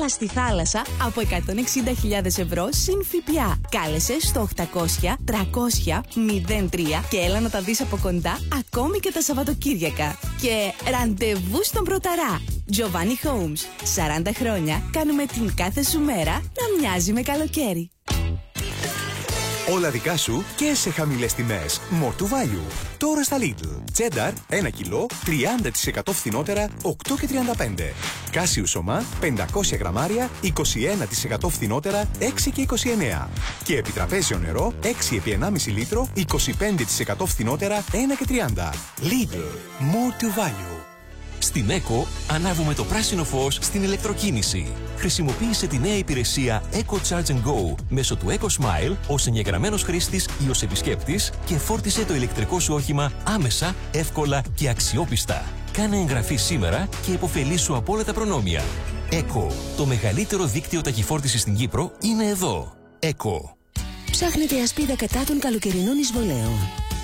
αλλά στη θάλασσα από 160.000 ευρώ συν ΦΠΑ. Κάλεσε στο 800 300 03 και έλα να τα δεις από κοντά ακόμη και τα Σαββατοκύριακα. Και ραντεβού στον Πρωταρά. Giovanni Homes. 40 χρόνια κάνουμε την κάθε σου μέρα να μοιάζει με καλοκαίρι. Όλα δικά σου και σε χαμηλές τιμές. More to value. Τώρα στα Lidl. Τσένταρ 1 κιλό 30% φθηνότερα 8,35. Κάσιου σωμά 500 γραμμάρια 21% φθηνότερα 6,29. Και επιτραπέζιο νερό 6 επί 1,5 λίτρο 25% φθηνότερα 1,30. Lidl. More to value. Στην ΕΚΟ ανάβουμε το πράσινο φως στην ηλεκτροκίνηση. Χρησιμοποίησε τη νέα υπηρεσία Eco Charge and Go μέσω του Eco Smile ως εγγεγραμμένος χρήστης ή ως επισκέπτης και φόρτισε το ηλεκτρικό σου όχημα άμεσα, εύκολα και αξιόπιστα. Κάνε εγγραφή σήμερα και υποφελήσου από όλα τα προνόμια. ΕΚΟ, το μεγαλύτερο δίκτυο ταχυφόρτισης στην Κύπρο, είναι εδώ. ΕΚΟ. Ψάχνετε ασπίδα κατά των καλοκαιρινών εισβολέων?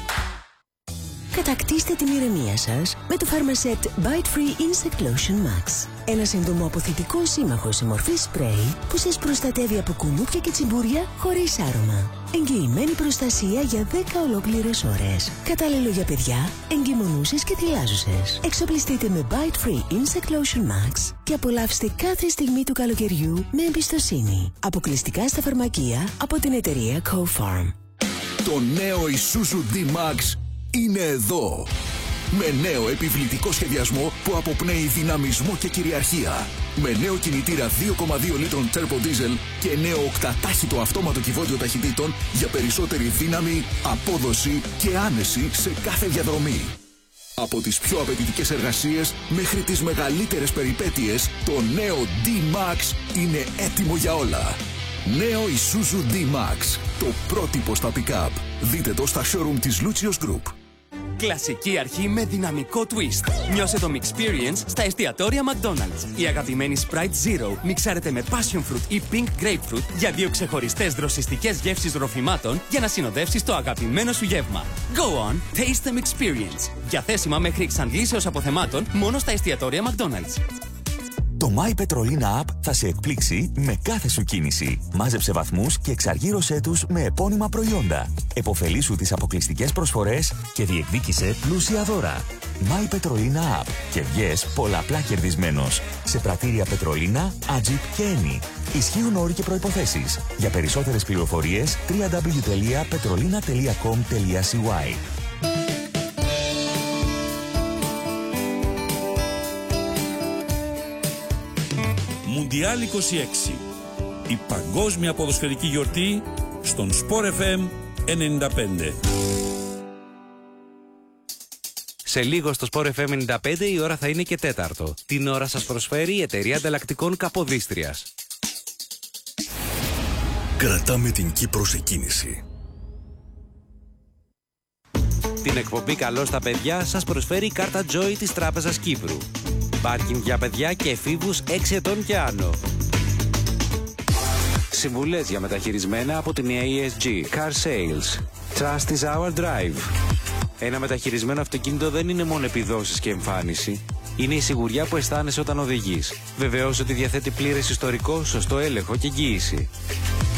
Κατακτήστε την ηρεμία σας με το Pharmaset Bite Free Insect Lotion Max. Ένα συντομοαποθητικό σύμμαχο σε μορφή σπρέι που σας προστατεύει από κουνούπια και τσιμπούρια χωρίς άρωμα. Εγγυημένη προστασία για 10 ολόκληρες ώρες. Κατάλληλο για παιδιά, εγκυμονούσες και θυλάζουσες. Εξοπλιστείτε με Bite Free Insect Lotion Max και απολαύστε κάθε στιγμή του καλοκαιριού με εμπιστοσύνη. Αποκλειστικά στα φαρμακεία από την εταιρεία Co-Farm. Το νέο Isuzu D-Max είναι εδώ. Με νέο επιβλητικό σχεδιασμό που αποπνέει δυναμισμό και κυριαρχία. Με νέο κινητήρα 2,2 λίτρων turbo diesel και νέο οκτατάχυτο αυτόματο κυβότιο ταχυτήτων για περισσότερη δύναμη, απόδοση και άνεση σε κάθε διαδρομή. Από τις πιο απαιτητικές εργασίες μέχρι τις μεγαλύτερες περιπέτειες, το νέο D-Max είναι έτοιμο για όλα. Νέο Isuzu D-Max, το πρότυπο στα pick-up. Δείτε το στα showroom της Lucius Group. Κλασική αρχή με δυναμικό twist. Νιώσε το Mixperience στα εστιατόρια McDonald's. Η αγαπημένη Sprite Zero μιξάρεται με Passion Fruit ή Pink Grapefruit για 2 ξεχωριστές δροσιστικές γεύσεις ροφημάτων για να συνοδεύσεις το αγαπημένο σου γεύμα. Go on, taste the Mixperience. Διαθέσιμα μέχρι εξαντλήσεως αποθεμάτων μόνο στα εστιατόρια McDonald's. Το My Petrolina App θα σε εκπλήξει με κάθε σου κίνηση. Μάζεψε βαθμούς και εξαργύρωσέ τους με επώνυμα προϊόντα. Εποφελήσου τις αποκλειστικές προσφορές και διεκδίκησε πλούσια δώρα. My Petrolina App και βγες πολλαπλά κερδισμένος. Σε πρατήρια Petrolina, Agip και Eni. Ισχύουν όροι και προϋποθέσεις. Για περισσότερες πληροφορίες www.petrolina.com.cy. Μουντιάλ 26. Η παγκόσμια ποδοσφαιρική γιορτή στον Sport FM 95. Σε λίγο στο Sport FM 95 η ώρα θα είναι και 4. Την ώρα σας προσφέρει η εταιρεία ανταλλακτικών Καποδίστριας. Κρατάμε την Κύπρο σε κίνηση. Την εκπομπή «Καλό στα παιδιά» σας προσφέρει η κάρτα Joy της Τράπεζας Κύπρου. Πάρκινγκ για παιδιά και εφήβους 6 ετών και άνω. Συμβουλές για μεταχειρισμένα από την ESG. Car Sales. Trust is our drive. Ένα μεταχειρισμένο αυτοκίνητο δεν είναι μόνο επιδόσεις και εμφάνιση. Είναι η σιγουριά που αισθάνεσαι όταν οδηγείς. Βεβαιώσου ότι διαθέτει πλήρες ιστορικό, σωστό έλεγχο και εγγύηση.